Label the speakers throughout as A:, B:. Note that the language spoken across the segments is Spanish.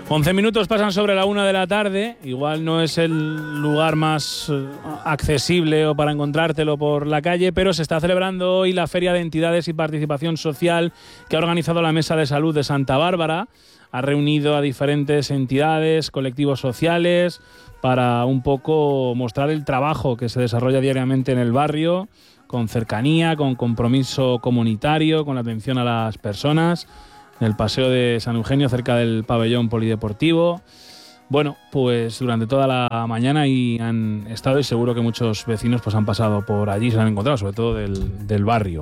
A: 11 minutos pasan sobre la 1 de la tarde. Igual no es el lugar más accesible o para encontrártelo por la calle, pero se está celebrando hoy la Feria de Entidades y Participación Social que ha organizado la Mesa de Salud de Santa Bárbara. Ha reunido a diferentes entidades, colectivos sociales, para un poco mostrar el trabajo que se desarrolla diariamente en el barrio, con cercanía, con compromiso comunitario, con la atención a las personas, en el Paseo de San Eugenio, cerca del pabellón polideportivo. Bueno, pues durante toda la mañana y han estado, y seguro que muchos vecinos pues han pasado por allí, se han encontrado, sobre todo del barrio.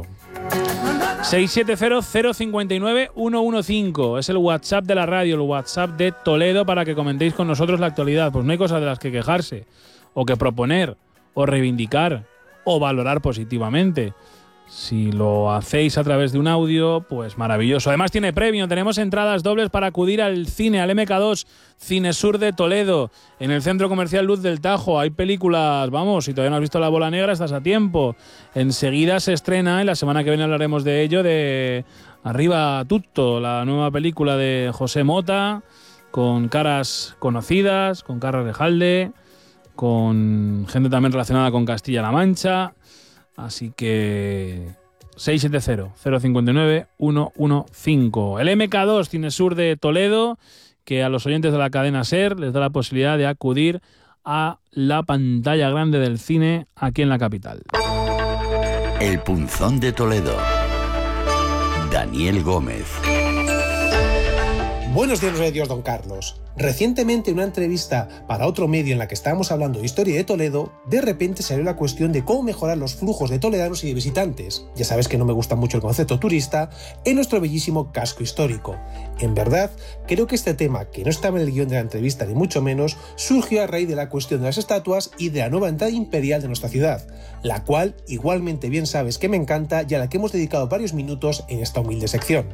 A: 670-059-115 es el WhatsApp de la radio, el WhatsApp de Toledo, para que comentéis con nosotros la actualidad. Pues no hay cosas de las que quejarse, o que proponer, o reivindicar, o valorar positivamente. Si lo hacéis a través de un audio, pues maravilloso. Además tiene premio, tenemos entradas dobles para acudir al cine, al MK2, Cinesur de Toledo, en el Centro Comercial Luz del Tajo. Hay películas, vamos, si todavía no has visto La Bola Negra, estás a tiempo. Enseguida se estrena, en la semana que viene hablaremos de ello, de Arriba Tutto, la nueva película de José Mota, con caras conocidas, con Carlos Rejalde, con gente también relacionada con Castilla-La Mancha. Así que 670-059-115. El MK2 Cinesur de Toledo, que a los oyentes de la cadena SER les da la posibilidad de acudir a la pantalla grande del cine aquí en la capital.
B: El Punzón de Toledo. Daniel Gómez.
C: Buenos días de Dios, don Carlos. Recientemente, en una entrevista para otro medio en la que estábamos hablando de historia de Toledo, de repente salió la cuestión de cómo mejorar los flujos de toledanos y de visitantes. Ya sabes que no me gusta mucho el concepto turista en nuestro bellísimo casco histórico. En verdad, creo que este tema, que no estaba en el guión de la entrevista ni mucho menos, surgió a raíz de la cuestión de las estatuas y de la nueva entrada imperial de nuestra ciudad, la cual igualmente bien sabes que me encanta y a la que hemos dedicado varios minutos en esta humilde sección.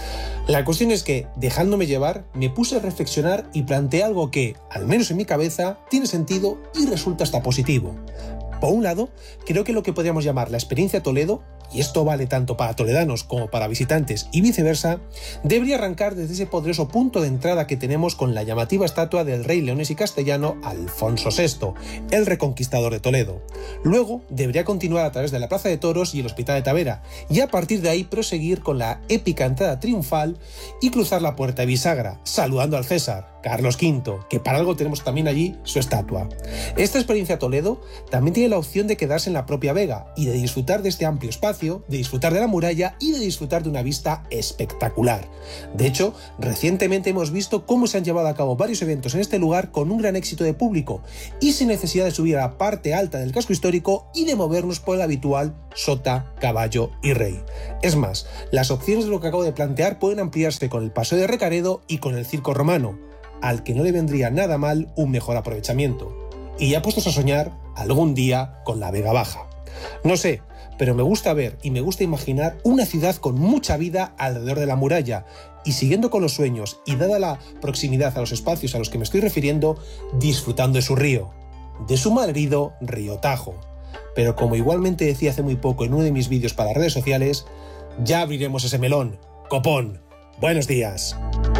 C: La cuestión es que, dejándome llevar, me puse a reflexionar y planteé algo que, al menos en mi cabeza, tiene sentido y resulta hasta positivo. Por un lado, creo que lo que podríamos llamar la experiencia Toledo, y esto vale tanto para toledanos como para visitantes y viceversa, debería arrancar desde ese poderoso punto de entrada que tenemos con la llamativa estatua del rey leonés y castellano Alfonso VI, el reconquistador de Toledo. Luego debería continuar a través de la Plaza de Toros y el Hospital de Tavera, y a partir de ahí proseguir con la épica entrada triunfal y cruzar la Puerta de Bisagra, saludando al César, Carlos V, que para algo tenemos también allí su estatua. Esta experiencia Toledo también tiene la opción de quedarse en la propia Vega y de disfrutar de este amplio espacio, de disfrutar de la muralla y de disfrutar de una vista espectacular. De hecho, recientemente hemos visto cómo se han llevado a cabo varios eventos en este lugar con un gran éxito de público y sin necesidad de subir a la parte alta del casco histórico y de movernos por el habitual sota, caballo y rey. Es más, las opciones de lo que acabo de plantear pueden ampliarse con el Paseo de Recaredo y con el Circo Romano, al que no le vendría nada mal un mejor aprovechamiento. Y ya puestos a soñar, algún día con la Vega Baja. No sé, pero me gusta ver y me gusta imaginar una ciudad con mucha vida alrededor de la muralla y, siguiendo con los sueños y dada la proximidad a los espacios a los que me estoy refiriendo, disfrutando de su río, de su malherido río Tajo. Pero como igualmente decía hace muy poco en uno de mis vídeos para redes sociales, ya abriremos ese melón. Copón. Buenos días.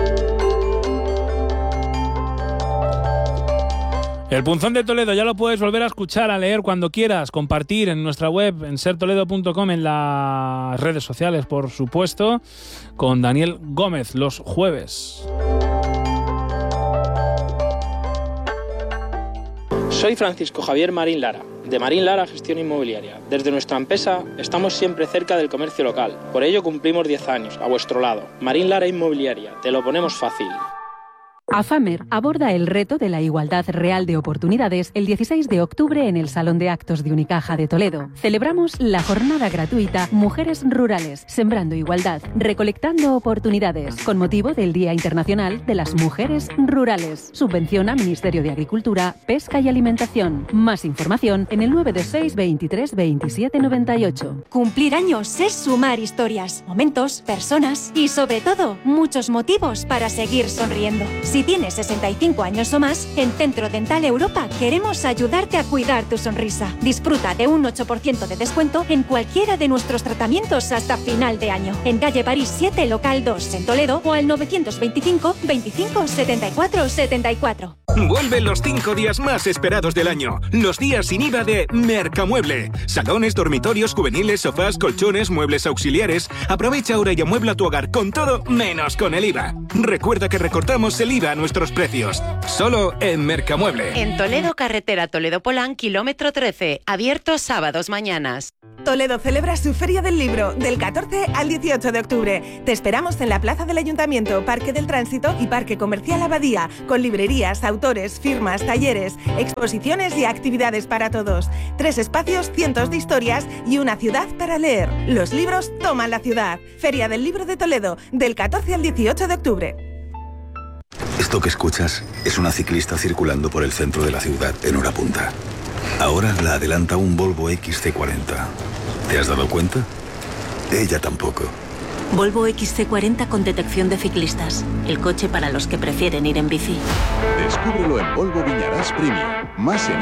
A: El Punzón de Toledo ya lo puedes volver a escuchar, a leer cuando quieras, compartir en nuestra web, en sertoledo.com, en las redes sociales, por supuesto, con Daniel Gómez los jueves.
D: Soy Francisco Javier Marín Lara, de Marín Lara Gestión Inmobiliaria. Desde nuestra empresa estamos siempre cerca del comercio local, por ello cumplimos 10 años, a vuestro lado. Marín Lara Inmobiliaria, te lo ponemos fácil.
E: AFAMER aborda el reto de la igualdad real de oportunidades el 16 de octubre en el Salón de Actos de Unicaja de Toledo. Celebramos la jornada gratuita Mujeres Rurales, Sembrando Igualdad, Recolectando Oportunidades, con motivo del Día Internacional de las Mujeres Rurales. Subvenciona Ministerio de Agricultura, Pesca y Alimentación. Más información en el 926 23 27 98.
F: Cumplir años es sumar historias, momentos, personas y, sobre todo, muchos motivos para seguir sonriendo. Si tienes 65 años o más, en Centro Dental Europa queremos ayudarte a cuidar tu sonrisa. Disfruta de un 8% de descuento en cualquiera de nuestros tratamientos hasta final de año. En calle París 7, local 2, en Toledo, o al 925 25 74 74.
G: Vuelven los 5 días más esperados del año. Los días sin IVA de Mercamueble. Salones, dormitorios, juveniles, sofás, colchones, muebles auxiliares. Aprovecha ahora y amuebla tu hogar con todo menos con el IVA. Recuerda que recortamos el IVA a nuestros precios. Solo en Mercamueble.
H: En Toledo, carretera Toledo-Polán, kilómetro 13. Abierto sábados, mañanas.
I: Toledo celebra su Feria del Libro del 14 al 18 de octubre. Te esperamos en la Plaza del Ayuntamiento, Parque del Tránsito y Parque Comercial Abadía, con librerías, autores, firmas, talleres, exposiciones y actividades para todos. 3 espacios, cientos de historias y una ciudad para leer. Los libros toman la ciudad. Feria del Libro de Toledo, del 14 al 18 de octubre.
J: Esto que escuchas es una ciclista circulando por el centro de la ciudad en hora punta. Ahora la adelanta un Volvo XC40. ¿Te has dado cuenta? Ella tampoco.
K: Volvo XC40 con detección de ciclistas. El coche para los que prefieren ir en bici.
L: Descúbrelo en Volvo Viñarás Premium. Más en